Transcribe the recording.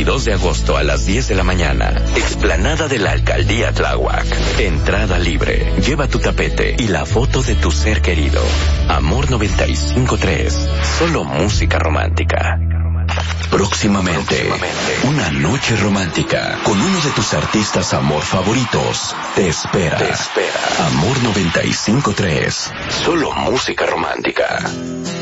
22 de agosto a las 10 de la mañana. Explanada de la Alcaldía Tláhuac. Entrada libre. Lleva tu tapete y la foto de tu ser querido. Amor 95.3. Solo música romántica. Próximamente, una noche romántica con uno de tus artistas amor favoritos. Te espera. Amor 95.3. Solo música romántica.